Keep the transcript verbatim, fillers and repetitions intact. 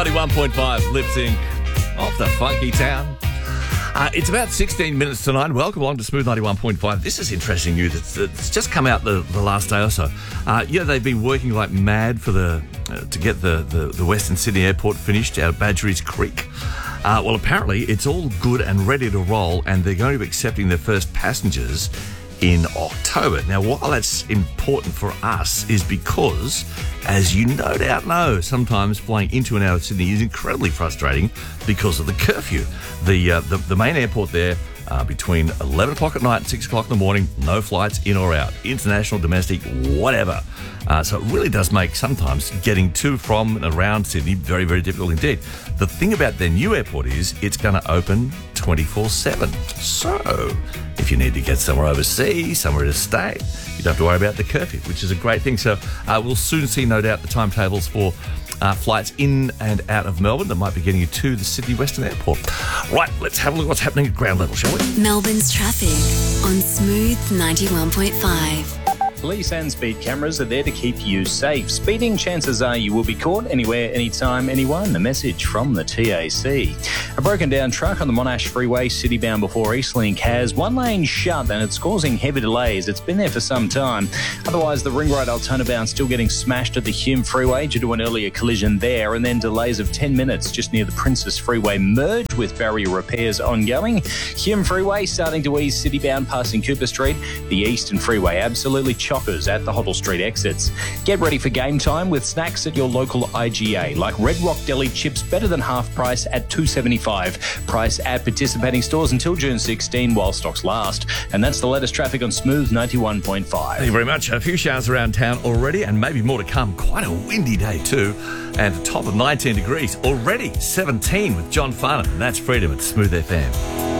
ninety-one point five, lip sync off the funky town. Uh, it's about sixteen minutes to nine. Welcome along to Smooth ninety-one point five. This is interesting news. It's, it's just come out the, the last day or so. Uh, yeah, they've been working like mad for the uh, to get the, the, the Western Sydney Airport finished out of Badgerys Creek. Uh, well, apparently it's all good and ready to roll, and they're going to be accepting their first passengers in October. Now, while that's important for us is because, as you no doubt know, sometimes flying into and out of Sydney is incredibly frustrating because of the curfew. The uh, the, the main airport there, uh, between eleven o'clock at night and six o'clock in the morning, no flights in or out, international, domestic, whatever. Uh, so it really does make sometimes getting to, from, and around Sydney very, very difficult indeed. The thing about their new airport is it's going to open twenty-four seven. So if you need to get somewhere overseas, somewhere to stay, you don't have to worry about the curfew, which is a great thing. So uh, we'll soon see, no doubt, the timetables for uh, flights in and out of Melbourne that might be getting you to the Sydney Western Airport. Right, let's have a look at what's happening at ground level, shall we? Melbourne's traffic on Smooth ninety-one point five. Police and speed cameras are there to keep you safe. Speeding, chances are you will be caught anywhere, anytime, anyone. A message from the T A C. A broken down truck on the Monash Freeway, city-bound before Eastlink, has one lane shut and it's causing heavy delays. It's been there for some time. Otherwise, the Ring Road Altona-bound still getting smashed at the Hume Freeway due to an earlier collision there, and then delays of ten minutes just near the Princess Freeway merge with barrier repairs ongoing. Hume Freeway starting to ease city-bound passing Cooper Street. The Eastern Freeway absolutely chockers at the Hoddle Street exits. Get ready for game time with snacks at your local I G A, like Red Rock Deli chips, better than half price at two dollars seventy-five. Price at participating stores until June sixteenth while stocks last. And that's the latest traffic on Smooth ninety-one point five. Thank you very much. A few showers around town already, and maybe more to come. Quite a windy day too. And a top of nineteen degrees already. seventeen with John Farnham. And that's Freedom at Smooth F M.